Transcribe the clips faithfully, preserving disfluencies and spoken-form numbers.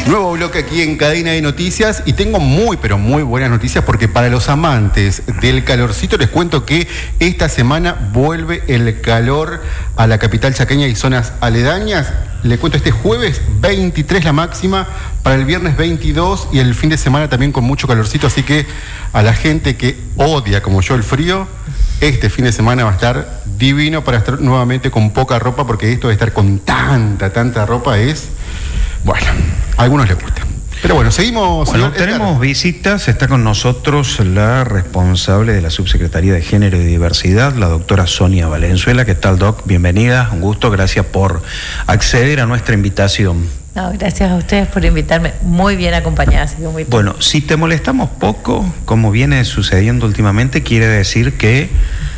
Nuevo bloque aquí en Cadena de Noticias y tengo muy pero muy buenas noticias porque para los amantes del calorcito les cuento que esta semana vuelve el calor a la capital chaqueña y zonas aledañas. Le cuento este jueves veintitrés la máxima, para el viernes veintidós y el fin de semana también con mucho calorcito, así que a la gente que odia como yo el frío, este fin de semana va a estar divino para estar nuevamente con poca ropa, porque esto de estar con tanta, tanta ropa es, bueno, a algunos les gusta. Pero bueno, seguimos. Bueno, tenemos visitas. Está con nosotros la responsable de la Subsecretaría de Género y Diversidad, la doctora Sonia Valenzuela. ¿Qué tal, Doc? Bienvenida, un gusto, gracias por acceder a nuestra invitación. No, gracias a ustedes por invitarme, muy bien acompañada. Así que muy bueno, si te molestamos poco, como viene sucediendo últimamente, quiere decir que...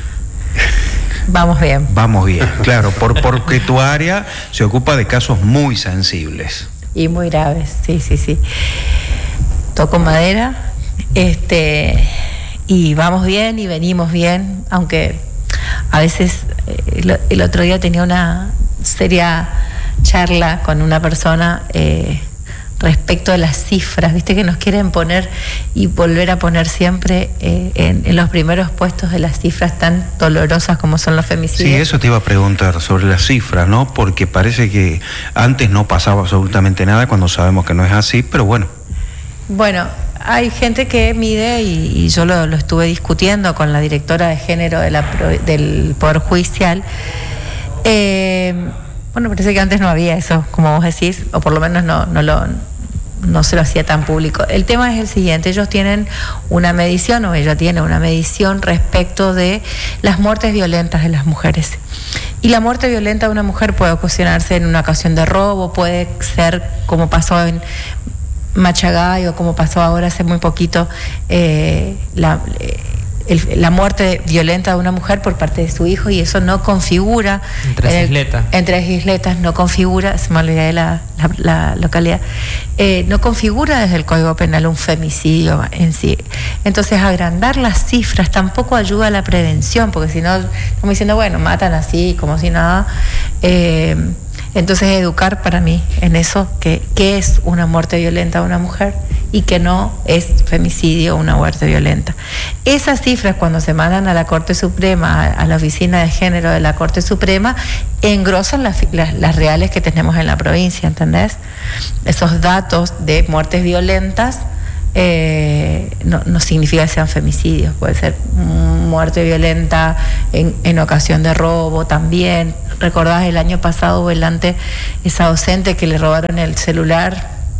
Vamos bien. Vamos bien, claro, por, porque tu área se ocupa de casos muy sensibles. Y muy graves, sí, sí, sí. Toco madera, este, y vamos bien y venimos bien, aunque a veces el, el otro día tenía una seria charla con una persona eh, respecto de las cifras, viste que nos quieren poner y volver a poner siempre eh, en, en los primeros puestos de las cifras tan dolorosas como son los femicidios. Sí, eso te iba a preguntar sobre las cifras, ¿no? Porque parece que antes no pasaba absolutamente nada cuando sabemos que no es así, pero bueno. Bueno, hay gente que mide y, y yo lo, lo estuve discutiendo con la directora de género de la, del Poder Judicial. Eh, bueno, parece que antes no había eso, como vos decís, o por lo menos no, no lo... no se lo hacía tan público. El tema es el siguiente: ellos tienen una medición, o ella tiene una medición respecto de las muertes violentas de las mujeres. Y la muerte violenta de una mujer puede ocasionarse en una ocasión de robo, puede ser como pasó en Machagay o como pasó ahora hace muy poquito, eh, la... El, la muerte violenta de una mujer por parte de su hijo, y eso no configura entre isletas entre isletas no configura, se me olvidé de la, la, la localidad, eh, no configura desde el Código Penal un femicidio en sí. Entonces agrandar las cifras tampoco ayuda a la prevención, porque si no estamos diciendo bueno, matan así como si nada. eh, Entonces educar para mí en eso, que, que es una muerte violenta de una mujer y que no es femicidio una muerte violenta. Esas cifras, cuando se mandan a la Corte Suprema, a, a la Oficina de Género de la Corte Suprema, engrosan las, las, las reales que tenemos en la provincia, ¿entendés? Esos datos de muertes violentas Eh, no, no significa que sean femicidios, puede ser muerte violenta en, en ocasión de robo también. ¿Recordás el año pasado o el ante esa docente que le robaron el celular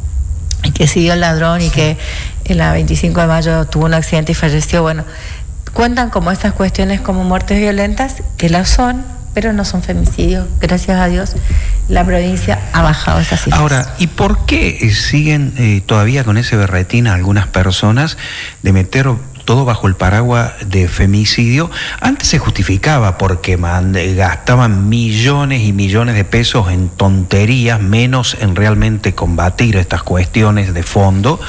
y que siguió el ladrón? Sí. Y que en la veinticinco de mayo tuvo un accidente y falleció? Bueno, cuentan como esas cuestiones como muertes violentas, que las son, pero no son femicidios. Gracias a Dios la provincia ha bajado esas cifras. Ahora, ¿y por qué siguen eh, todavía con ese berretín a algunas personas de meter todo bajo el paraguas de femicidio? Antes se justificaba porque man, gastaban millones y millones de pesos en tonterías, menos en realmente combatir estas cuestiones de fondo.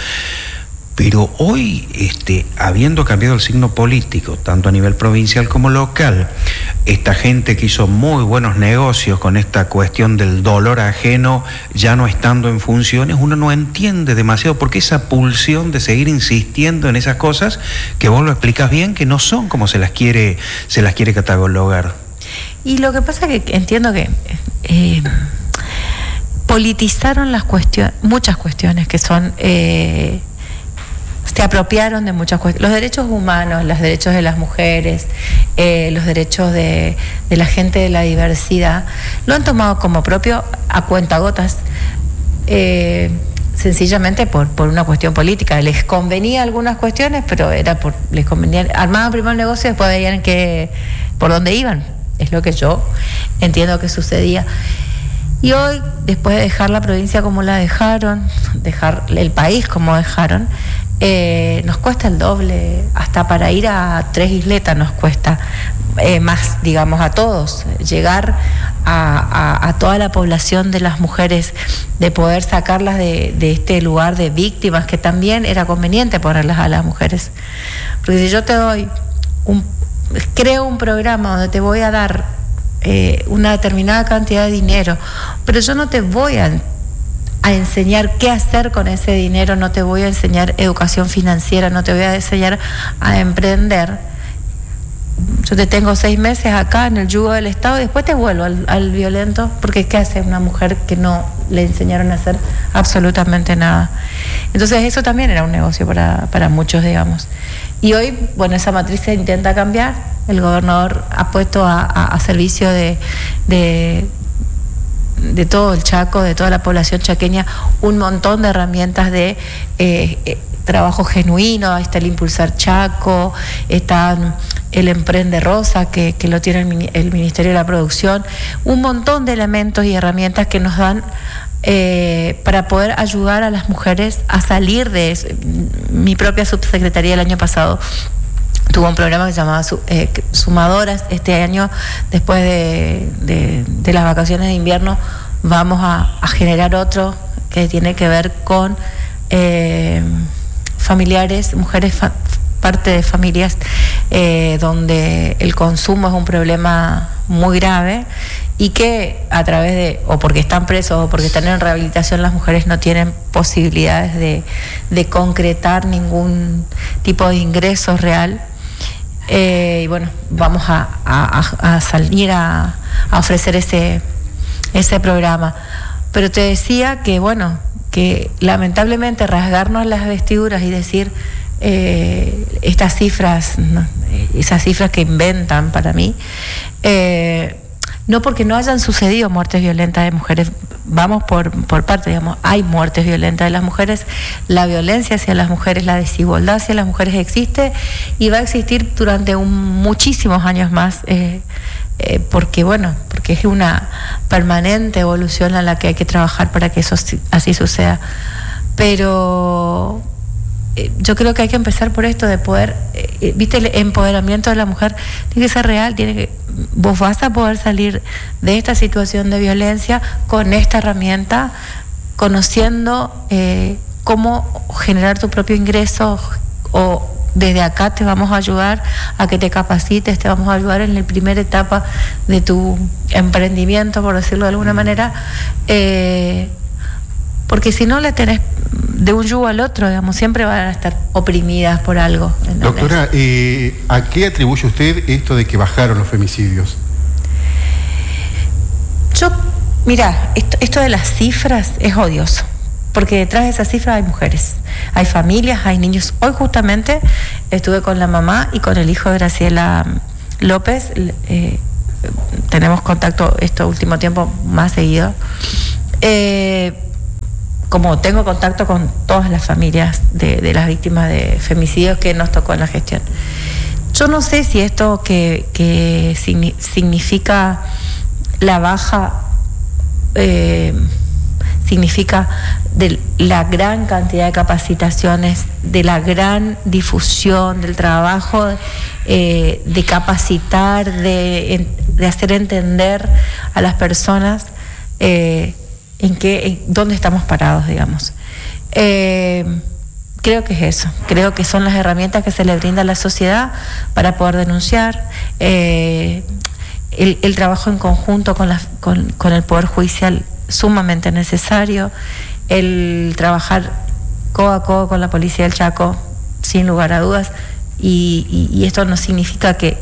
Pero hoy, este, habiendo cambiado el signo político, tanto a nivel provincial como local, esta gente que hizo muy buenos negocios con esta cuestión del dolor ajeno, ya no estando en funciones, uno no entiende demasiado por qué esa pulsión de seguir insistiendo en esas cosas que vos lo explicás bien, que no son como se las quiere, se las quiere catalogar. Y lo que pasa es que entiendo que eh, politizaron las cuestiones, muchas cuestiones que son... Eh, se apropiaron de muchas cuestiones, los derechos humanos, los derechos de las mujeres, eh, los derechos de, de la gente de la diversidad, lo han tomado como propio a cuentagotas, eh, sencillamente por, por una cuestión política. Les convenía algunas cuestiones, pero era por, les convenía, armaban primero el negocio y después veían que, por dónde iban. Es lo que yo entiendo que sucedía. Y hoy, después de dejar la provincia como la dejaron, dejar el país como dejaron, eh, nos cuesta el doble, hasta para ir a Tres Isletas nos cuesta eh, más, digamos, a todos, llegar a, a, a toda la población de las mujeres, de poder sacarlas de, de este lugar de víctimas, que también era conveniente ponerlas a las mujeres. Porque si yo te doy, un, creo un programa donde te voy a dar Eh, una determinada cantidad de dinero, pero yo no te voy a, a enseñar qué hacer con ese dinero, no te voy a enseñar educación financiera, no te voy a enseñar a emprender. Yo te tengo seis meses acá en el yugo del Estado y después te vuelvo al, al violento, porque ¿qué hace una mujer que no le enseñaron a hacer absolutamente nada? Entonces eso también era un negocio para, para muchos, digamos. Y hoy, bueno, esa matriz se intenta cambiar. El gobernador ha puesto a, a, a servicio de, de, de todo el Chaco, de toda la población chaqueña, un montón de herramientas de eh, eh, trabajo genuino. Ahí está el Impulsar Chaco, está el Emprende Rosa, que, que lo tiene el, el Ministerio de la Producción, un montón de elementos y herramientas que nos dan eh, para poder ayudar a las mujeres a salir de eso. Mi propia subsecretaría el año pasado tuvo un programa que se llamaba eh, Sumadoras. Este año, después de, de, de las vacaciones de invierno, vamos a, a generar otro que tiene que ver con eh, familiares, mujeres, fa, parte de familias eh, donde el consumo es un problema muy grave y que a través de, o porque están presos o porque están en rehabilitación, las mujeres no tienen posibilidades de, de concretar ningún tipo de ingreso real. Eh, y bueno, vamos a, a, a salir a, a ofrecer ese, ese programa. Pero te decía que, bueno, que lamentablemente rasgarnos las vestiduras y decir eh, estas cifras, ¿no? esas cifras que inventan para mí, eh, no porque no hayan sucedido muertes violentas de mujeres, vamos por, por parte, digamos, hay muertes violentas de las mujeres, la violencia hacia las mujeres, la desigualdad hacia las mujeres existe y va a existir durante un, muchísimos años más, eh, eh, porque bueno, porque es una permanente evolución a la que hay que trabajar para que eso así suceda. Pero eh, yo creo que hay que empezar por esto de poder, eh, viste, el empoderamiento de la mujer tiene que ser real, tiene que, vos vas a poder salir de esta situación de violencia con esta herramienta, conociendo eh, cómo generar tu propio ingreso, o desde acá te vamos a ayudar a que te capacites, te vamos a ayudar en la primera etapa de tu emprendimiento, por decirlo de alguna manera, eh, porque si no la tenés de un yugo al otro, digamos, siempre van a estar oprimidas por algo. ¿Entendés? Doctora, eh, ¿a qué atribuye usted esto de que bajaron los femicidios? Yo, mira, esto, esto de las cifras es odioso, porque detrás de esas cifras hay mujeres, hay familias, hay niños. Hoy justamente estuve con la mamá y con el hijo de Graciela López, eh, tenemos contacto este último tiempo más seguido. Eh, como tengo contacto con todas las familias de, de las víctimas de femicidios que nos tocó en la gestión. Yo no sé si esto que, que significa la baja, eh, significa de la gran cantidad de capacitaciones, de la gran difusión, del trabajo eh, de capacitar, de, de hacer entender a las personas eh, en qué, en dónde estamos parados, digamos. Eh, creo que es eso, creo que son las herramientas que se le brinda a la sociedad para poder denunciar, eh, el, el trabajo en conjunto con, la, con, con el Poder Judicial sumamente necesario, el trabajar codo a codo con la Policía del Chaco, sin lugar a dudas, y, y, y esto no significa que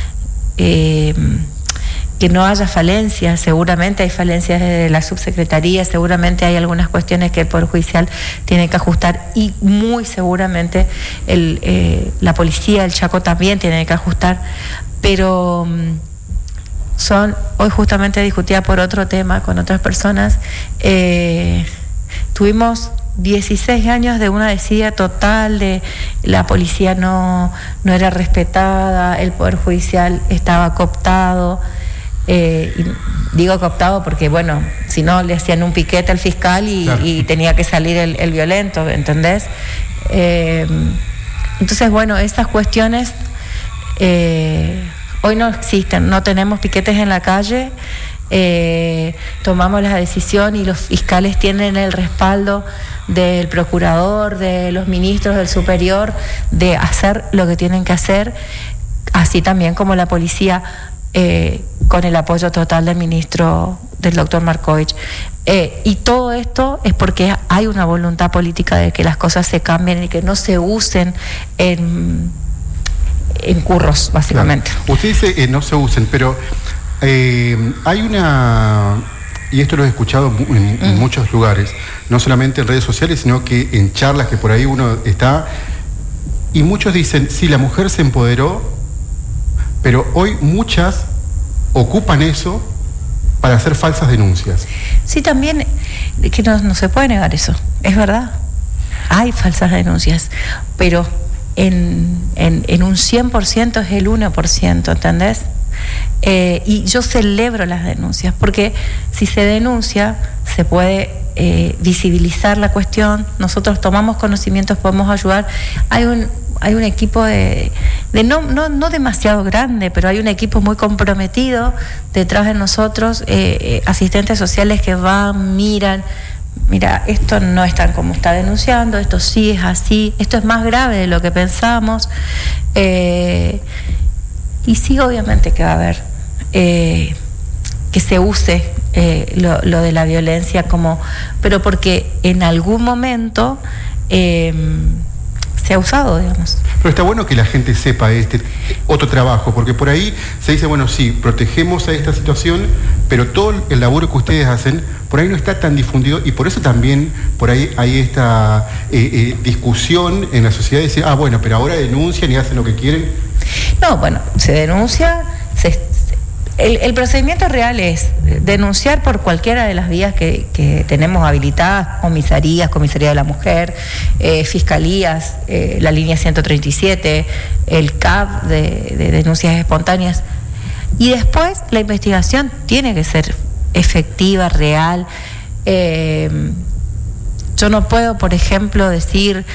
eh, que no haya falencias. Seguramente hay falencias de la subsecretaría, seguramente hay algunas cuestiones que el Poder Judicial tiene que ajustar y muy seguramente el, eh, la Policía del Chaco también tiene que ajustar, pero son, hoy justamente discutía por otro tema con otras personas, eh, tuvimos dieciséis años de una desidia total, de la policía no, no era respetada, el Poder Judicial estaba cooptado. Eh, y digo cooptado porque, bueno, si no le hacían un piquete al fiscal y, claro, y tenía que salir el, el violento, ¿entendés? Eh, entonces, bueno, esas cuestiones eh, hoy no existen, no tenemos piquetes en la calle, eh, tomamos la decisión y los fiscales tienen el respaldo del procurador, de los ministros del superior, de hacer lo que tienen que hacer, así también como la policía, Eh, con el apoyo total del ministro, del doctor Markovich. Eh, y todo esto es porque hay una voluntad política de que las cosas se cambien y que no se usen en, en curros, básicamente. Claro. Usted dice eh, no se usen, pero eh, hay una, y esto lo he escuchado en, en mm. muchos lugares, no solamente en redes sociales, sino que en charlas que por ahí uno está, y muchos dicen, sí, la mujer se empoderó, pero hoy muchas ocupan eso para hacer falsas denuncias. Sí, también, que no, no se puede negar eso, es verdad. Hay falsas denuncias, pero en, en, en un cien por ciento es el uno por ciento, ¿entendés? Eh, y yo celebro las denuncias, porque si se denuncia, se puede eh, visibilizar la cuestión, nosotros tomamos conocimientos, podemos ayudar. Hay un... Hay un equipo de, de no, no, no demasiado grande, pero hay un equipo muy comprometido detrás de nosotros, eh, eh, asistentes sociales que van, miran, mira, esto no es tan como está denunciando, esto sí es así, esto es más grave de lo que pensamos. Eh, y sí, obviamente que va a haber eh, que se use eh, lo, lo de la violencia como, pero porque en algún momento eh, se ha usado, digamos. Pero está bueno que la gente sepa este otro trabajo, porque por ahí se dice, bueno, sí, protegemos a esta situación, pero todo el laburo que ustedes hacen, por ahí no está tan difundido, y por eso también por ahí hay esta eh, eh, discusión en la sociedad de decir, ah, bueno, pero ahora denuncian y hacen lo que quieren. No, bueno, se denuncia, se... El, el procedimiento real es denunciar por cualquiera de las vías que, que tenemos habilitadas, comisarías, comisaría de la mujer, eh, fiscalías, eh, la línea ciento treinta y siete, el C A P de, de denuncias espontáneas. Y después la investigación tiene que ser efectiva, real. Eh, yo no puedo, por ejemplo, decir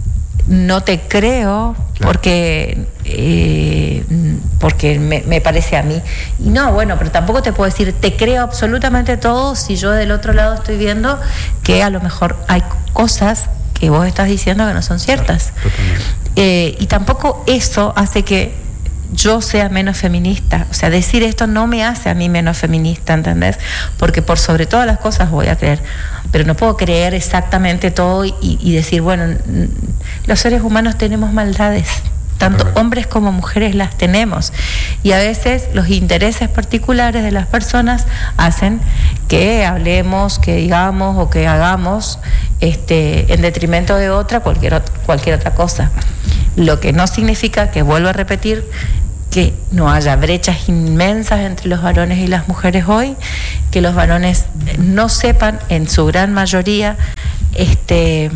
no te creo, claro, porque eh, porque me, me parece a mí. Y no, bueno, pero tampoco te puedo decir te creo absolutamente todo si yo del otro lado estoy viendo que a lo mejor hay cosas que vos estás diciendo que no son ciertas. Claro, eh, y tampoco eso hace que yo sea menos feminista. O sea, decir esto no me hace a mí menos feminista, ¿entendés? Porque por sobre todas las cosas voy a creer. Pero no puedo creer exactamente todo y, y decir, bueno, los seres humanos tenemos maldades. Tanto hombres como mujeres las tenemos. Y a veces los intereses particulares de las personas hacen que hablemos, que digamos o que hagamos este, en detrimento de otra, cualquier, cualquier otra cosa. Lo que no significa, que vuelvo a repetir, que no haya brechas inmensas entre los varones y las mujeres hoy, que los varones no sepan, en su gran mayoría, este,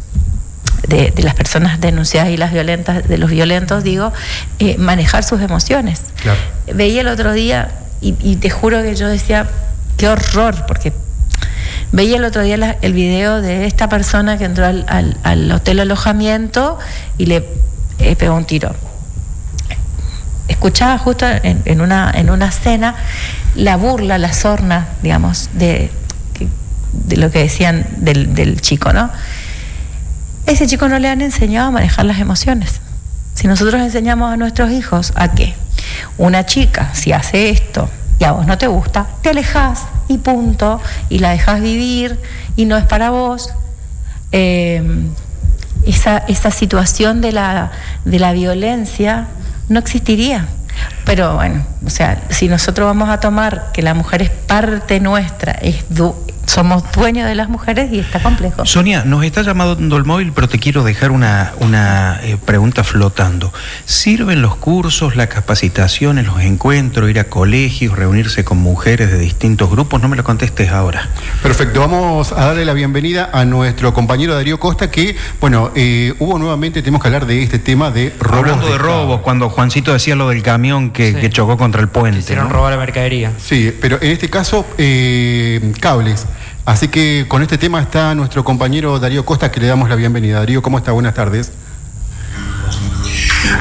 de, de las personas denunciadas y las violentas, de los violentos, digo, eh, manejar sus emociones. Claro. Veía el otro día, y, y te juro que yo decía, qué horror, porque veía el otro día la, el video de esta persona que entró al, al, al hotel alojamiento y le eh, pegó un tiro. Escuchaba justo en, en, una, en una cena la burla, la sorna, digamos, de, de lo que decían del, del chico, ¿no? Ese chico no le han enseñado a manejar las emociones. Si nosotros enseñamos a nuestros hijos a que una chica, si hace esto y a vos no te gusta, te alejás y punto, y la dejás vivir y no es para vos, eh, esa, esa situación de la, de la violencia no existiría. Pero bueno, o sea, si nosotros vamos a tomar que la mujer es parte nuestra, es du- somos dueños de las mujeres, y está complejo. Sonia, nos está llamando el móvil, pero te quiero dejar una, una eh, pregunta flotando. ¿Sirven los cursos, las capacitaciones, los encuentros, ir a colegios, reunirse con mujeres de distintos grupos? No me lo contestes ahora. Perfecto, vamos a darle la bienvenida a nuestro compañero Darío Costa, que, bueno, eh, hubo nuevamente, tenemos que hablar de este tema de robos. Hablando de, de robos, cuando Juancito decía lo del camión que, sí, que chocó contra el puente. Hicieron, ¿no?, robar la mercadería. Sí, pero en este caso, eh, cables. Así que con este tema está nuestro compañero Darío Costa, que le damos la bienvenida. Darío, ¿cómo está? Buenas tardes.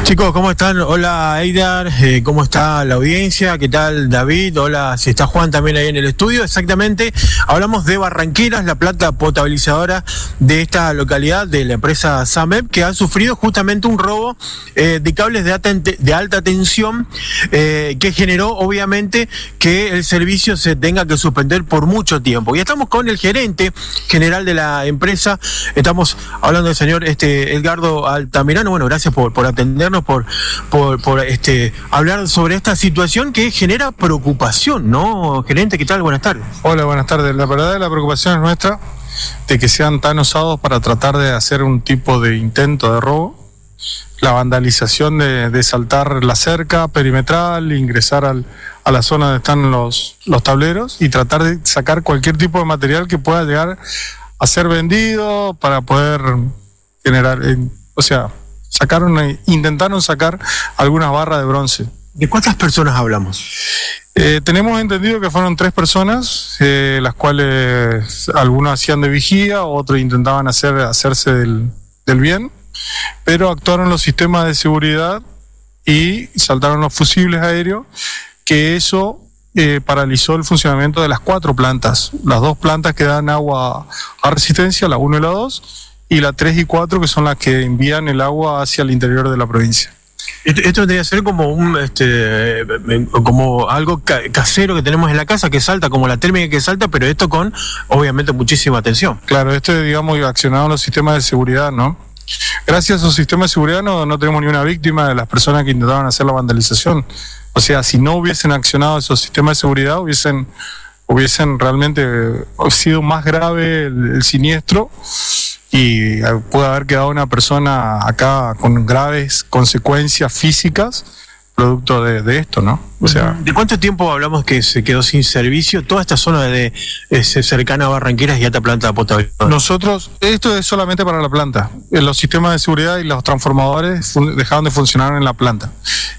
Chicos, ¿cómo están? Hola Eidar, eh, ¿cómo está la audiencia? ¿Qué tal David? Hola, si está Juan también ahí en el estudio. Exactamente, hablamos de Barranqueras, la planta potabilizadora de esta localidad, de la empresa SAMEP, que ha sufrido justamente un robo eh, de cables de alta, de alta tensión eh, que generó obviamente que el servicio se tenga que suspender por mucho tiempo. Y estamos con el gerente general de la empresa, estamos hablando del señor este, Edgardo Altamirano. Bueno, gracias por, por atendernos, por, por, por este, hablar sobre esta situación que genera preocupación, ¿no? Gerente, ¿qué tal? Buenas tardes. Hola, buenas tardes. La verdad, la preocupación es nuestra de que sean tan osados para tratar de hacer un tipo de intento de robo. La vandalización de, de saltar la cerca perimetral, ingresar al, a la zona donde están los, los tableros y tratar de sacar cualquier tipo de material que pueda llegar a ser vendido para poder generar, eh, o sea, sacaron, intentaron sacar algunas barras de bronce. ¿De cuántas personas hablamos? Eh, tenemos entendido que fueron tres personas, eh, las cuales algunos hacían de vigía, otros intentaban hacer, hacerse del, del bien, pero actuaron los sistemas de seguridad y saltaron los fusibles aéreos, que eso eh, paralizó el funcionamiento de las cuatro plantas, las dos plantas que dan agua a Resistencia, la uno y la dos, y la tres y cuatro, que son las que envían el agua hacia el interior de la provincia. Esto, esto debería ser como un este como algo ca casero que tenemos en la casa, que salta, como la térmica que salta, pero esto con obviamente muchísima atención. Claro, esto es, digamos, accionado en los sistemas de seguridad, ¿no? Gracias a esos sistemas de seguridad no, no tenemos ni una víctima de las personas que intentaban hacer la vandalización. O sea, si no hubiesen accionado esos sistemas de seguridad, hubiesen, hubiesen realmente sido más grave el, el siniestro, y puede haber quedado una persona acá con graves consecuencias físicas producto de, de esto, ¿no? O sea, ¿de cuánto tiempo hablamos que se quedó sin servicio toda esta zona de, de cercana a Barranqueras y alta planta potable? Nosotros, esto es solamente para la planta. Los sistemas de seguridad y los transformadores dejaron de funcionar en la planta.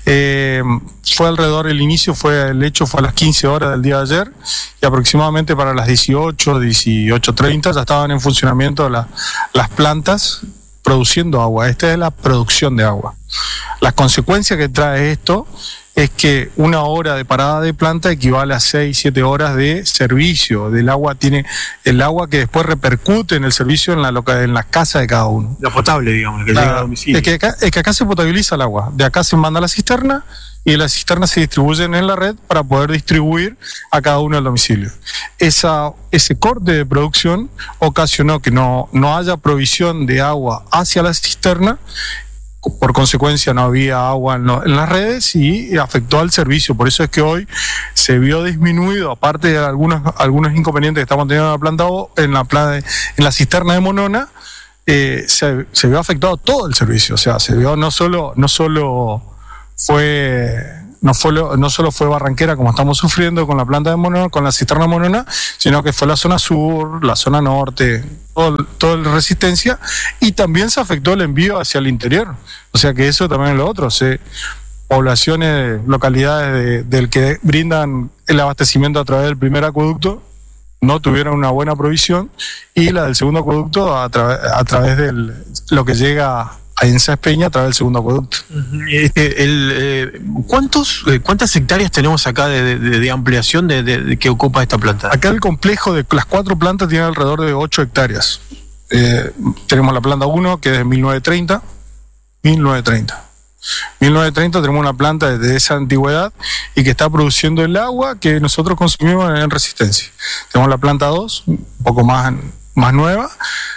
Eh, fue alrededor, el inicio fue, el hecho fue a las quince horas del día de ayer, y aproximadamente para las dieciocho, dieciocho treinta ya estaban en funcionamiento la, las plantas produciendo agua. Esta es la producción de agua. Las consecuencias que trae esto es que una hora de parada de planta equivale a seis, siete horas de servicio del agua. Tiene el agua que después repercute en el servicio en la, loca, en la casa de cada uno. La potable, digamos, que la, llega a domicilio. Es que, acá, es que acá se potabiliza el agua. De acá se manda a la cisterna y las cisternas se distribuyen en la red para poder distribuir a cada uno del domicilio. Esa, ese corte de producción ocasionó que no, no haya provisión de agua hacia la cisterna. Por consecuencia no había agua en, lo, en las redes y afectó al servicio. Por eso es que hoy se vio disminuido, aparte de algunos, algunos inconvenientes que estamos teniendo en la planta, en la, planta, en la cisterna de Monona, eh, se, se vio afectado todo el servicio. O sea, se vio no solo, no solo fue... No, fue, no solo fue Barranquera, como estamos sufriendo con la planta de Monona, con la cisterna de Monona, sino que fue la zona sur, la zona norte, todo, toda la Resistencia, y también se afectó el envío hacia el interior. O sea que eso también es lo otro. Se, poblaciones, localidades de, del que brindan el abastecimiento a través del primer acueducto no tuvieron una buena provisión, y la del segundo acueducto a, tra a través de lo que llega en Sáenz Peña a través del segundo acueducto. Este, el, eh, ¿cuántos, eh, ¿Cuántas hectáreas tenemos acá de, de, de ampliación de, de, de que ocupa esta planta? Acá el complejo de las cuatro plantas tiene alrededor de ocho hectáreas. Eh, tenemos la planta uno, que es de mil novecientos treinta. mil novecientos treinta. mil novecientos treinta tenemos una planta de esa antigüedad y que está produciendo el agua que nosotros consumimos en Resistencia. Tenemos la planta dos, un poco más, más nueva,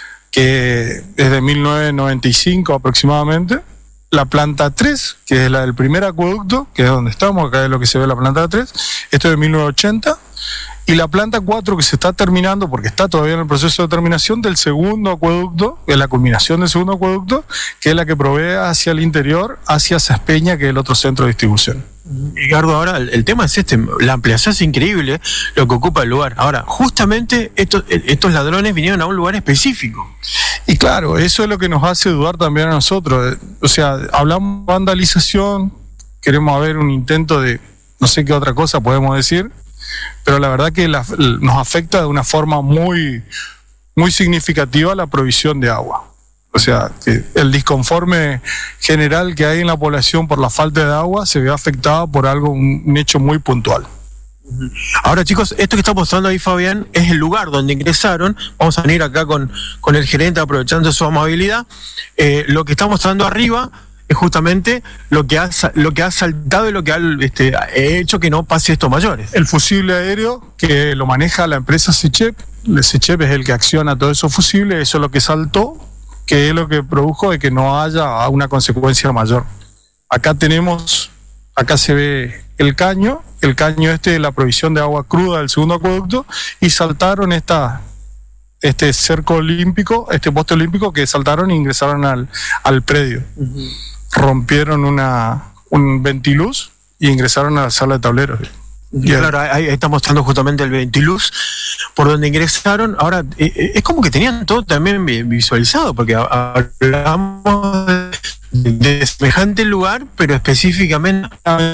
que es de mil novecientos noventa y cinco aproximadamente. La planta tres, que es la del primer acueducto, que es donde estamos, acá es lo que se ve la planta tres, esto es de mil novecientos ochenta. Y la planta cuatro, que se está terminando, porque está todavía en el proceso de terminación, del segundo acueducto, que es la culminación del segundo acueducto, que es la que provee hacia el interior, hacia Sáenz Peña, que es el otro centro de distribución. Edgardo, ahora el, el tema es este, la ampliación es increíble, lo que ocupa el lugar. Ahora, justamente estos, estos ladrones vinieron a un lugar específico. Y claro, eso es lo que nos hace dudar también a nosotros. O sea, hablamos de vandalización, queremos ver un intento de no sé qué otra cosa podemos decir, pero la verdad que la, nos afecta de una forma muy, muy significativa la provisión de agua. O sea, que el disconforme general que hay en la población por la falta de agua se ve afectado por algo, un, un hecho muy puntual. Ahora, chicos, esto que está mostrando ahí Fabián es el lugar donde ingresaron. Vamos a venir acá con, con el gerente aprovechando su amabilidad. Eh, lo que está mostrando arriba es justamente lo que ha, lo que ha saltado y lo que ha este, hecho que no pase esto mayores. El fusible aéreo que lo maneja la empresa SECHEP. El SECHEP es el que acciona todos esos fusibles. Eso es lo que saltó, que es lo que produjo de que no haya una consecuencia mayor. Acá tenemos, acá se ve el caño, el caño este es la provisión de agua cruda del segundo acueducto, y saltaron esta, este cerco olímpico, este poste olímpico, que saltaron e ingresaron al, al predio. Uh-huh. Rompieron una, un ventiluz y ingresaron a la sala de tableros. Y claro, ahí está mostrando justamente el ventiluz por donde ingresaron. Ahora, eh, es como que tenían todo también visualizado, porque hablamos de, de semejante lugar, pero específicamente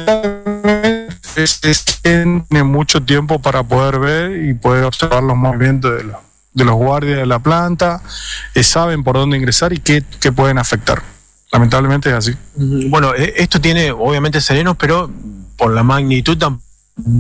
tiene mucho tiempo para poder ver y poder observar los movimientos de los, de los guardias de la planta, eh, saben por dónde ingresar y qué, qué pueden afectar. Lamentablemente es así. Bueno, esto tiene obviamente serenos, pero por la magnitud tampoco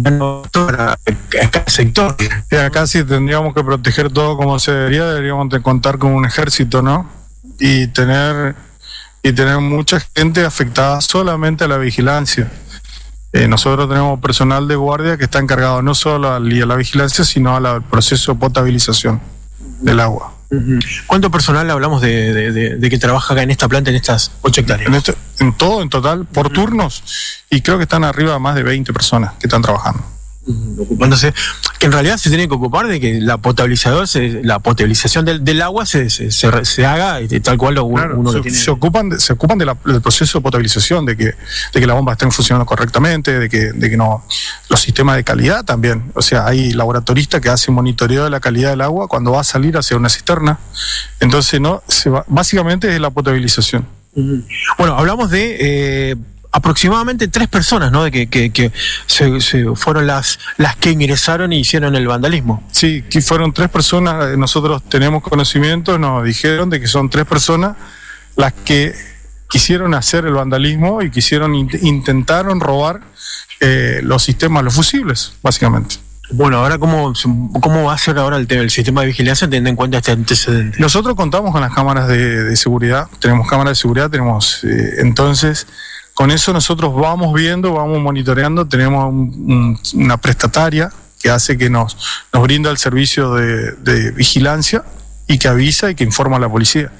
para cada sector. Y acá sí tendríamos que proteger todo como se debería, deberíamos de contar con un ejército, ¿no? Y tener, y tener mucha gente afectada solamente a la vigilancia. Eh, nosotros tenemos personal de guardia que está encargado no solo a la vigilancia, sino al proceso de potabilización del agua. Uh-huh. ¿Cuánto personal hablamos de, de, de, de que trabaja acá en esta planta, en estas ocho hectáreas? En, este, en todo, en total, por uh-huh. turnos, y creo que están arriba de más de veinte personas que están trabajando. Uh-huh. Ocupándose, que en realidad se tiene que ocupar de que la potabilizador, se, la potabilización del, del agua se, se, se, se haga tal cual lo, claro, uno se, lo tiene. Se ocupan, de, se ocupan de la, del proceso de potabilización, de que, de que las bombas estén funcionando correctamente, de que, de que no, los sistemas de calidad también. O sea, hay laboratoristas que hacen monitoreo de la calidad del agua cuando va a salir hacia una cisterna. Entonces, no, se va, básicamente es la potabilización. Uh-huh. Bueno, hablamos de eh, aproximadamente tres personas, ¿no? De que, que, que se, se fueron las, las que ingresaron y hicieron el vandalismo. Sí, que fueron tres personas. Nosotros tenemos conocimiento, nos dijeron de que son tres personas las que quisieron hacer el vandalismo y quisieron intentaron robar eh, los sistemas, los fusibles, básicamente. Bueno, ahora cómo, cómo va a ser ahora el, el sistema de vigilancia teniendo en cuenta este antecedente. Nosotros contamos con las cámaras de, de seguridad, tenemos cámaras de seguridad, tenemos eh, entonces con eso nosotros vamos viendo, vamos monitoreando, tenemos un, un, una prestataria que hace que nos, nos brinda el servicio de, de vigilancia y que avisa y que informa a la policía.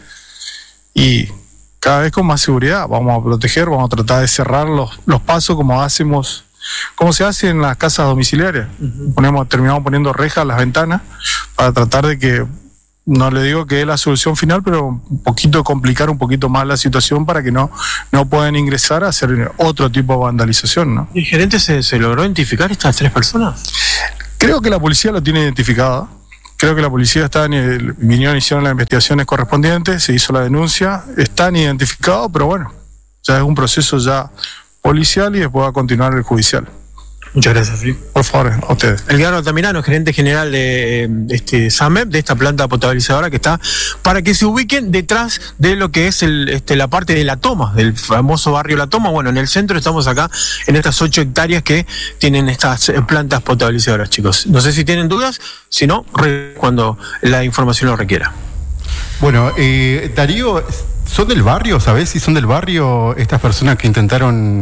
Y cada vez con más seguridad vamos a proteger, vamos a tratar de cerrar los, los pasos como hacemos, como se hace en las casas domiciliarias. Uh-huh. Ponemos, terminamos poniendo rejas a las ventanas para tratar de que, no le digo que es la solución final, pero un poquito complicar un poquito más la situación para que no, no puedan ingresar a hacer otro tipo de vandalización, ¿no? ¿Y el gerente se, se logró identificar estas tres personas? Creo que la policía lo tiene identificada. Creo que la policía está en el, vinieron, hicieron las investigaciones correspondientes, se hizo la denuncia, están identificados, pero bueno, ya es un proceso ya policial y después va a continuar el judicial. Muchas gracias, sí. Por favor, a ustedes. Edgardo Altamirano, gerente general de este SAMEP, de esta planta potabilizadora que está, para que se ubiquen detrás de lo que es el, este, la parte de La Toma, del famoso barrio La Toma. Bueno, en el centro estamos acá, en estas ocho hectáreas que tienen estas plantas potabilizadoras, chicos. No sé si tienen dudas, si no, cuando la información lo requiera. Bueno, eh, Darío, ¿son del barrio? ¿Sabés si son del barrio estas personas que intentaron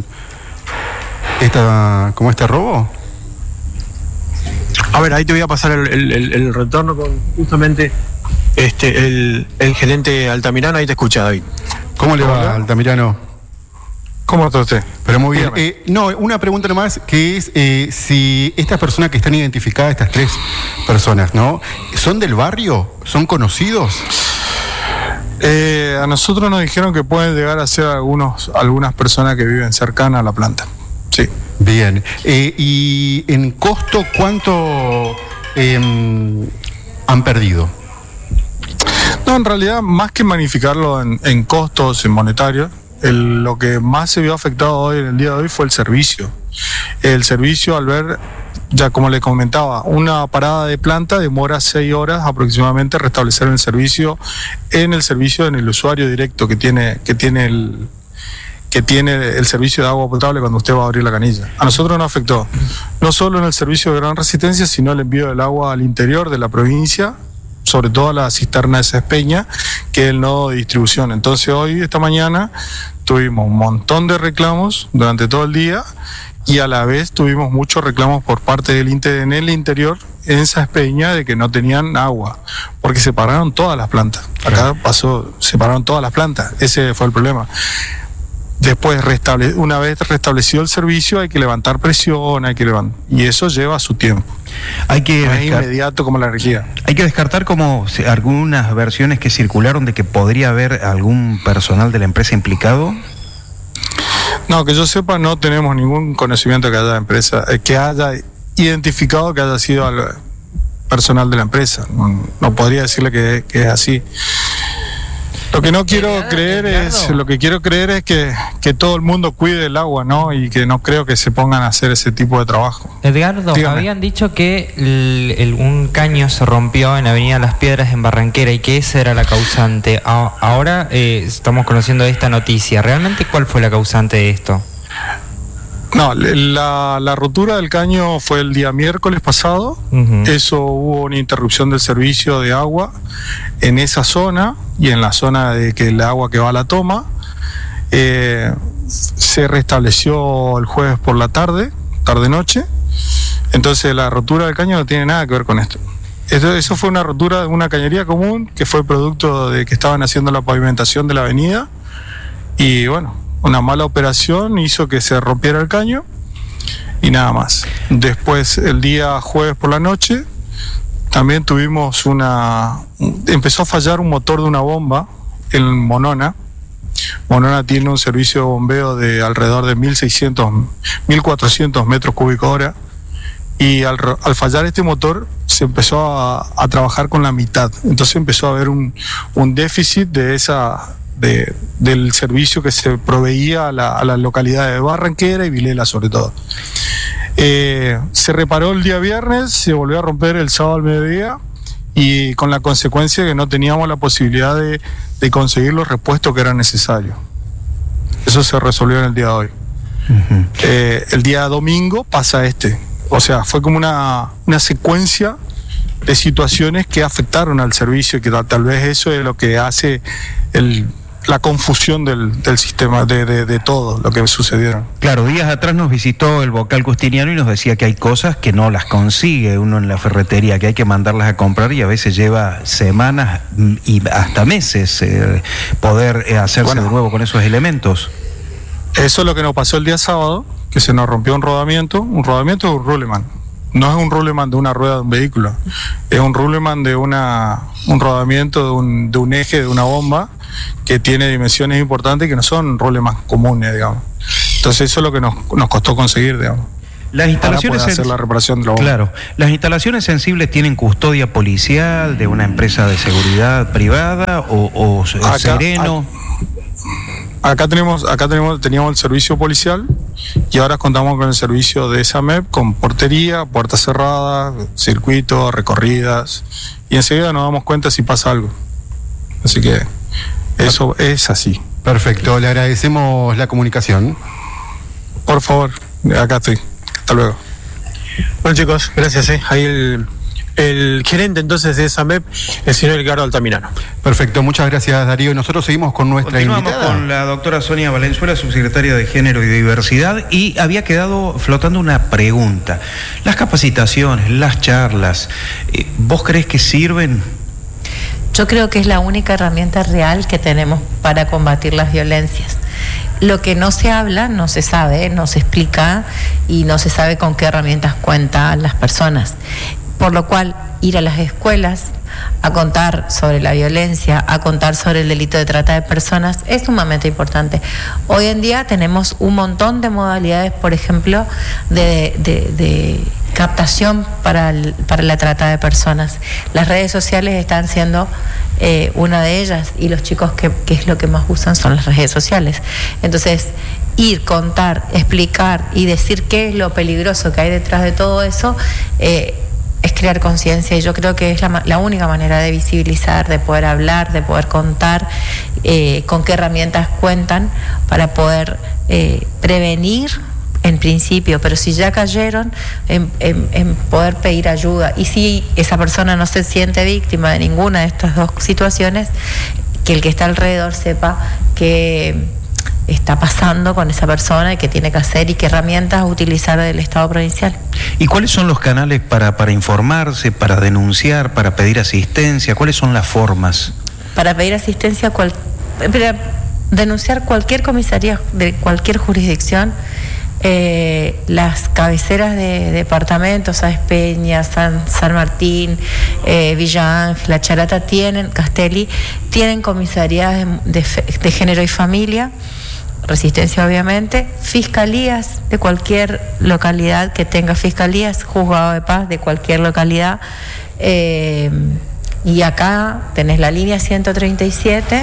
esta, como este robo? A ver, ahí te voy a pasar el, el, el retorno con justamente este el, el gerente Altamirano. Ahí te escucha, David. ¿Cómo le va, Altamirano? ¿Cómo está usted? Pero muy bien. Eh, no, una pregunta nomás, que es eh, si estas personas que están identificadas, estas tres personas, ¿no? ¿Son del barrio? ¿Son conocidos? Eh, a nosotros nos dijeron que pueden llegar a ser algunos, algunas personas que viven cercanas a la planta. Sí. Bien. Eh, ¿Y en costo cuánto eh, han perdido? No, en realidad, más que magnificarlo en, en costos, en monetarios, el, lo que más se vio afectado hoy, en el día de hoy, fue el servicio. El servicio, al ver ya como le comentaba, una parada de planta demora seis horas aproximadamente restablecer el servicio en el servicio, en el usuario directo que tiene, que tiene el que tiene el servicio de agua potable cuando usted va a abrir la canilla. A nosotros nos afectó, no solo en el servicio de gran resistencia, sino el envío del agua al interior de la provincia, sobre todo a la cisterna de Cespeña, que es el nodo de distribución. Entonces hoy, esta mañana, tuvimos un montón de reclamos durante todo el día y a la vez tuvimos muchos reclamos por parte del Inte en el interior, en Cespeña, de que no tenían agua, porque se pararon todas las plantas. Acá pasó, se pararon todas las plantas, ese fue el problema. Después, restable, una vez restablecido el servicio, hay que levantar presión, hay que levantar, y eso lleva su tiempo. Hay que no es descart... inmediato como la energía. Hay que descartar como algunas versiones que circularon de que podría haber algún personal de la empresa implicado. No, que yo sepa, no tenemos ningún conocimiento que haya empresa, eh, que haya identificado que haya sido al personal de la empresa. No, no podría decirle que, que es así. Lo que no quiero creer es, lo que quiero creer es que, que todo el mundo cuide el agua, ¿no? Y que no creo que se pongan a hacer ese tipo de trabajo. Edgardo, dígame. Habían dicho que el, el, un caño se rompió en Avenida Las Piedras en Barranquera y que esa era la causante. A, ahora eh, estamos conociendo esta noticia. ¿Realmente cuál fue la causante de esto? No, la, la rotura del caño fue el día miércoles pasado. Uh-huh. Eso hubo una interrupción del servicio de agua en esa zona y en la zona de que el agua que va a la toma. Eh, se restableció el jueves por la tarde, tarde-noche. Entonces la rotura del caño no tiene nada que ver con esto. Eso, eso fue una rotura de una cañería común que fue producto de que estaban haciendo la pavimentación de la avenida. Y bueno, una mala operación hizo que se rompiera el caño y nada más. Después, el día jueves por la noche, también tuvimos una... Empezó a fallar un motor de una bomba en Monona. Monona tiene un servicio de bombeo de alrededor de mil seiscientos, mil cuatrocientos metros cúbicos hora. Y al, al fallar este motor se empezó a, a trabajar con la mitad. Entonces empezó a haber un, un déficit de esa... De, del servicio que se proveía a la, a la localidad de Barranquera y Vilela sobre todo. Eh, se reparó el día viernes, se volvió a romper el sábado al mediodía y con la consecuencia que no teníamos la posibilidad de, de conseguir los repuestos que eran necesarios. Eso se resolvió en el día de hoy. Uh-huh. Eh, el día domingo pasa este. O sea, fue como una, una secuencia de situaciones que afectaron al servicio y que tal, tal vez eso es lo que hace el... la confusión del, del sistema, de, de, de todo lo que sucedieron. Claro, días atrás nos visitó el vocal Custiniano y nos decía que hay cosas que no las consigue uno en la ferretería, que hay que mandarlas a comprar y a veces lleva semanas y hasta meses eh, poder eh, hacerse bueno, de nuevo con esos elementos. Eso es lo que nos pasó el día sábado, que se nos rompió un rodamiento. Un rodamiento es un ruleman. No es un ruleman de una rueda de un vehículo, es un ruleman de una, un rodamiento de un, de un eje de una bomba que tiene dimensiones importantes que no son rulemans comunes, digamos. Entonces eso es lo que nos, nos costó conseguir, digamos. Las instalaciones para poder hacer la reparación de la bomba. Claro, las instalaciones sensibles tienen custodia policial de una empresa de seguridad privada o, o acá, sereno. A, acá tenemos, acá tenemos, teníamos el servicio policial y ahora contamos con el servicio de SAMEP con portería, puertas cerradas, circuitos, recorridas y enseguida nos damos cuenta si pasa algo. Así que eso es así. Perfecto, le agradecemos la comunicación. Por favor, acá estoy. Hasta luego. Bueno chicos, gracias. Eh. Ahí el, el gerente entonces de SAMEP, el señor Edgardo Altamirano. Perfecto, muchas gracias Darío. Y nosotros seguimos con nuestra Continuamos invitada. con la doctora Sonia Valenzuela, subsecretaria de Género y Diversidad, y había quedado flotando una pregunta. Las capacitaciones, las charlas, ¿vos crees que sirven? Yo creo que es la única herramienta real que tenemos para combatir las violencias. Lo que no se habla, no se sabe, no se explica y no se sabe con qué herramientas cuentan las personas. Por lo cual, ir a las escuelas a contar sobre la violencia, a contar sobre el delito de trata de personas, es sumamente importante. Hoy en día tenemos un montón de modalidades, por ejemplo, de, de, de captación para, el, para la trata de personas. Las redes sociales están siendo eh, una de ellas, y los chicos que, que es lo que más usan son las redes sociales. Entonces, ir, contar, explicar y decir qué es lo peligroso que hay detrás de todo eso, eh, es crear conciencia, y yo creo que es la, la única manera de visibilizar, de poder hablar, de poder contar eh, con qué herramientas cuentan para poder eh, prevenir en principio, pero si ya cayeron, en, en, en poder pedir ayuda. Y si esa persona no se siente víctima de ninguna de estas dos situaciones, que el que está alrededor sepa que está pasando con esa persona y qué tiene que hacer y qué herramientas utilizar del Estado provincial. ¿Y cuáles son los canales para, para informarse, para denunciar, para pedir asistencia? ¿Cuáles son las formas? Para pedir asistencia, cual, para denunciar cualquier comisaría de cualquier jurisdicción, eh, las cabeceras de departamentos, Sáenz Peña, San, San Martín, eh, Villa Ángela, Charata, tienen, Castelli, tienen comisarías de, de, de género y familia, Resistencia obviamente, fiscalías de cualquier localidad que tenga fiscalías, juzgado de paz de cualquier localidad, eh, y acá tenés la línea ciento treinta y siete,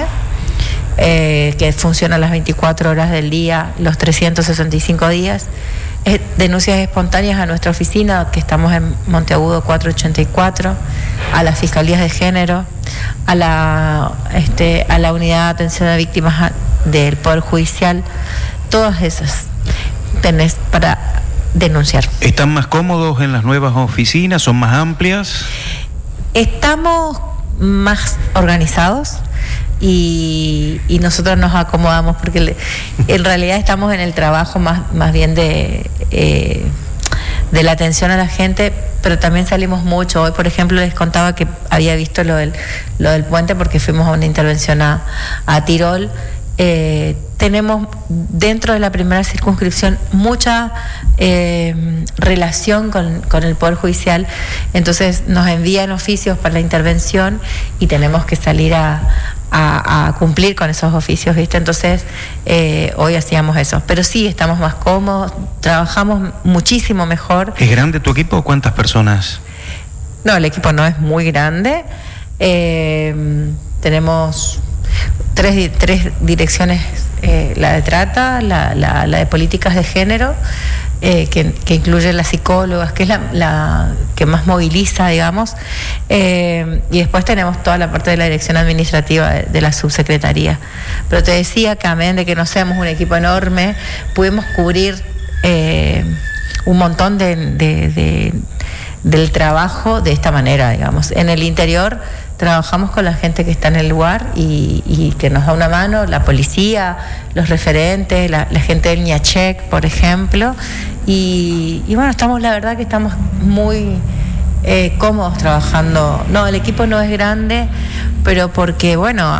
eh, que funciona las veinticuatro horas del día, los trescientos sesenta y cinco días. Eh, denuncias espontáneas a nuestra oficina, que estamos en Monteagudo cuatrocientos ochenta y cuatro, a las fiscalías de género, a la, este, a la unidad de atención a víctimas del Poder Judicial, todas esas tenés para denunciar. ¿Están más cómodos en las nuevas oficinas? ¿Son más amplias? Estamos más organizados y, y nosotros nos acomodamos porque le, en realidad estamos en el trabajo más, más bien de, eh, de la atención a la gente, pero también salimos mucho. Hoy, por ejemplo, les contaba que había visto lo del, lo del puente porque fuimos a una intervención a, a Tirol. Eh, tenemos dentro de la primera circunscripción mucha eh, relación con, con el Poder Judicial, entonces nos envían oficios para la intervención y tenemos que salir a, a, a cumplir con esos oficios, ¿viste? Entonces eh, hoy hacíamos eso, pero sí estamos más cómodos, trabajamos muchísimo mejor. ¿Es grande tu equipo? ¿Cuántas personas? No, el equipo no es muy grande, eh, tenemos Tres, tres direcciones, eh, la de trata, la, la, la de políticas de género, eh, que, que incluye las psicólogas, que es la, la que más moviliza, digamos, eh, y después tenemos toda la parte de la dirección administrativa de, de la subsecretaría. Pero te decía que, amén de que no seamos un equipo enorme, pudimos cubrir eh, un montón de, de, de, del trabajo de esta manera, digamos. En el interior trabajamos con la gente que está en el lugar y, y que nos da una mano, la policía, los referentes, la, la gente del ñachec, por ejemplo, y, y bueno, estamos, la verdad que estamos muy eh, cómodos trabajando. No, el equipo no es grande, pero porque, bueno,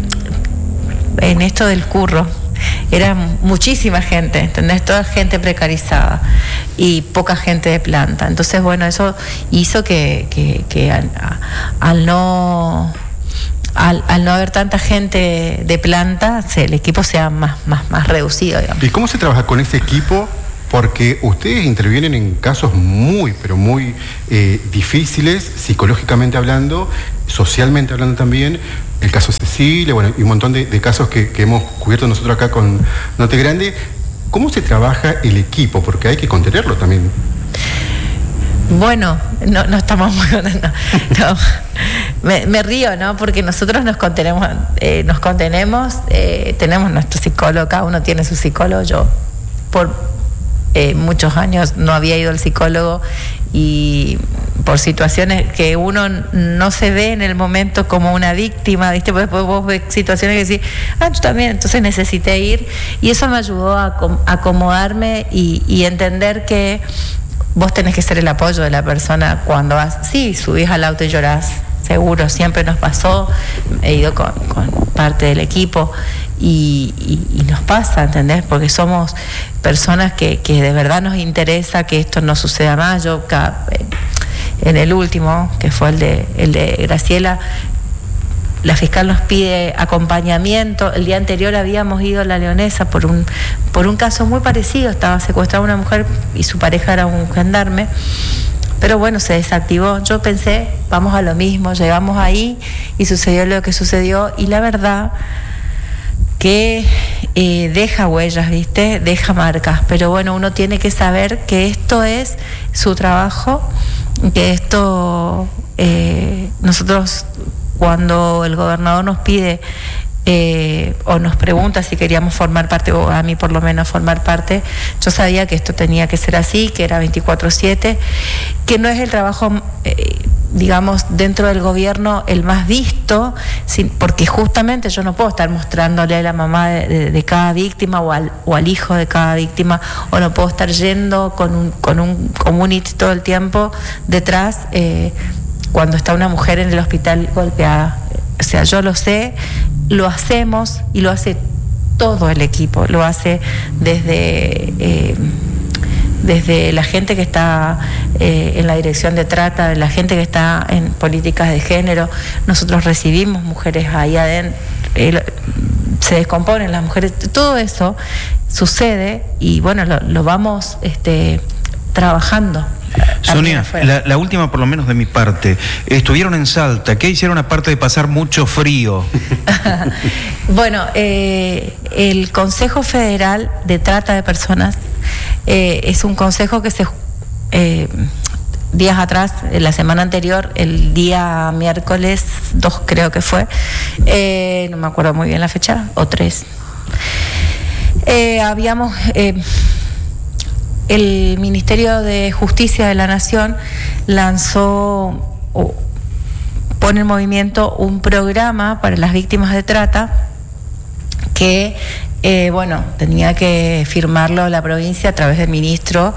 en esto del curro, era muchísima gente, ¿entendés? Toda gente precarizada y poca gente de planta. Entonces, bueno, eso hizo que, que, que al, al no al, al no haber tanta gente de planta, se, el equipo sea más, más, más reducido, digamos. ¿Y cómo se trabaja con ese equipo? Porque ustedes intervienen en casos muy, pero muy eh, difíciles, psicológicamente hablando, socialmente hablando también. El caso Cecilia, bueno, y un montón de, de casos que, que hemos cubierto nosotros acá con Note Grande. ¿Cómo se trabaja el equipo? Porque hay que contenerlo también. Bueno, no, no estamos muy contentos. No. Me, me río, ¿no? Porque nosotros nos contenemos, eh, nos contenemos, eh, tenemos nuestro psicólogo, cada uno tiene su psicólogo. Yo, por Eh, muchos años no había ido al psicólogo y por situaciones que uno no se ve en el momento como una víctima, ¿viste? Porque después vos ves situaciones que decís, ah, yo también, entonces necesité ir, y eso me ayudó a acomodarme y, y entender que vos tenés que ser el apoyo de la persona cuando vas, sí, subís al auto y llorás, seguro, siempre nos pasó, he ido con, con parte del equipo y, y, y nos pasa, ¿entendés? Porque somos personas que, que de verdad nos interesa que esto no suceda más. Yo cada, en el último, que fue el de, el de Graciela, la fiscal nos pide acompañamiento. El día anterior habíamos ido a La Leonesa por un, por un caso muy parecido, estaba secuestrada una mujer y su pareja era un gendarme, pero bueno, se desactivó. Yo pensé, vamos a lo mismo, llegamos ahí y sucedió lo que sucedió, y la verdad que eh, deja huellas, ¿viste? Deja marcas, pero bueno, uno tiene que saber que esto es su trabajo, que esto, eh, nosotros cuando el gobernador nos pide eh, o nos pregunta si queríamos formar parte, o a mí por lo menos formar parte, yo sabía que esto tenía que ser así, que era veinticuatro siete, que no es el trabajo, eh, digamos, dentro del gobierno el más visto, sin, porque justamente yo no puedo estar mostrándole a la mamá de, de, de cada víctima o al, o al hijo de cada víctima, o no puedo estar yendo con un, con un community todo el tiempo detrás eh, cuando está una mujer en el hospital golpeada. O sea, yo lo sé, lo hacemos y lo hace todo el equipo, lo hace desde... Eh, desde la gente que está eh, en la dirección de trata, la gente que está en políticas de género. Nosotros recibimos mujeres ahí adentro, eh, se descomponen las mujeres, todo eso sucede y bueno, lo, lo vamos este, trabajando. Sonia, la, la última por lo menos de mi parte. Estuvieron en Salta, ¿qué hicieron aparte de pasar mucho frío? Bueno, eh, el Consejo Federal de Trata de Personas eh, es un consejo que se... Eh, días atrás, la semana anterior, el día miércoles dos creo que fue, eh, no me acuerdo muy bien la fecha, o tres, eh, habíamos... Eh, el Ministerio de Justicia de la Nación lanzó o pone en movimiento un programa para las víctimas de trata que, eh, bueno, tenía que firmarlo la provincia a través del ministro,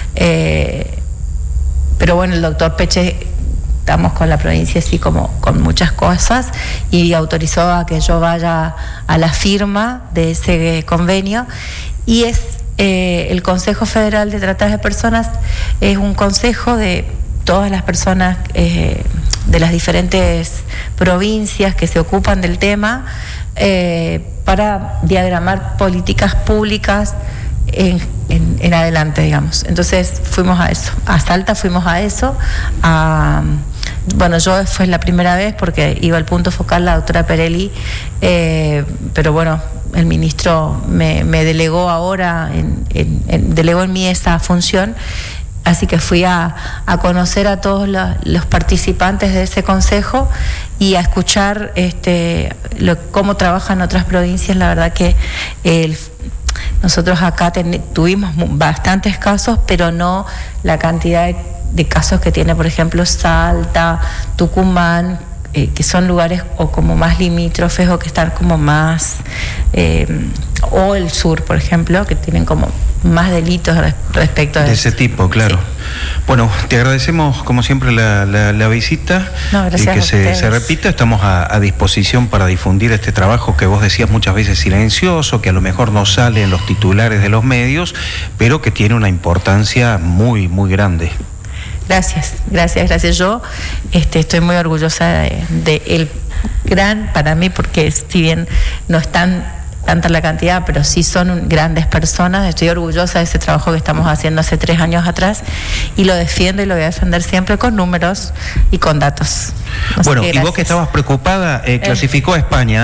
eh, pero bueno, el doctor Peche, estamos con la provincia así como con muchas cosas, y autorizó a que yo vaya a la firma de ese convenio, y es Eh, el Consejo Federal de Trata de Personas es un consejo de todas las personas eh, de las diferentes provincias que se ocupan del tema eh, para diagramar políticas públicas en, en, en adelante, digamos. Entonces fuimos a eso, a Salta fuimos a eso, a... Bueno, yo fue la primera vez porque iba al punto focal la doctora Perelli, eh, pero bueno, el ministro me, me delegó ahora, en, en, en, delegó en mí esa función, así que fui a, a conocer a todos los, los participantes de ese consejo y a escuchar este, lo, cómo trabajan otras provincias. La verdad que el, nosotros acá ten, tuvimos bastantes casos, pero no la cantidad de de casos que tiene, por ejemplo, Salta, Tucumán, eh, que son lugares o como más limítrofes o que están como más, eh, o el sur, por ejemplo, que tienen como más delitos respecto a de ese tipo, claro. Sí. Bueno, te agradecemos como siempre la, la, la visita, no, y que se, se repita. Estamos a, a disposición para difundir este trabajo que vos decías muchas veces silencioso, que a lo mejor no sale en los titulares de los medios, pero que tiene una importancia muy, muy grande. Gracias, gracias, gracias. Yo este, estoy muy orgullosa de, de el gran, para mí, porque si bien no es tan tanta la cantidad, pero sí son grandes personas. Estoy orgullosa de ese trabajo que estamos haciendo hace tres años atrás y lo defiendo y lo voy a defender siempre con números y con datos. Bueno, y vos que estabas preocupada, eh, clasificó a España.